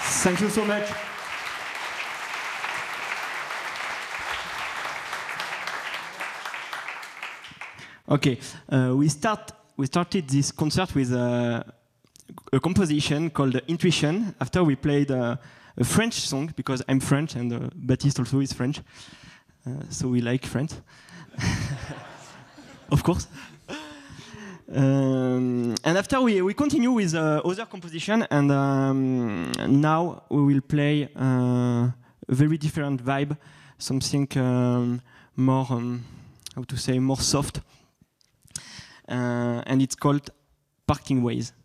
Thank you so much. Okay, we started this concert with a composition called Intuition. After we played a French song, because I'm French and Baptiste also is French. So we like French. Of course. And after we continue with other composition, and now we will play a very different vibe, something more, how to say, more soft. And it's called Parting Ways.